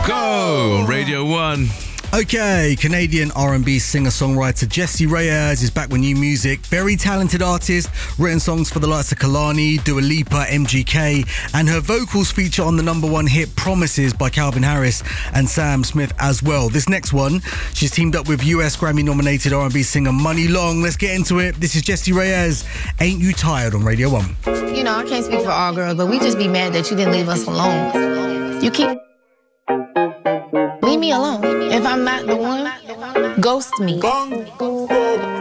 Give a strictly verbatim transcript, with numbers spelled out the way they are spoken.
Go! Radio one. Okay, Canadian R and B singer-songwriter Jessie Reyez is back with new music. Very talented artist, written songs for the likes of Kehlani, Dua Lipa, M G K, and her vocals feature on the number one hit Promises by Calvin Harris and Sam Smith as well. This next one, she's teamed up with U S Grammy-nominated R and B singer Money Long. Let's get into it. This is Jessie Reyez, Ain't You Tired on Radio one. You know, I can't speak for all girls, but we just be mad that you didn't leave us alone. You keep... Leave me alone. If I'm not the one, ghost me.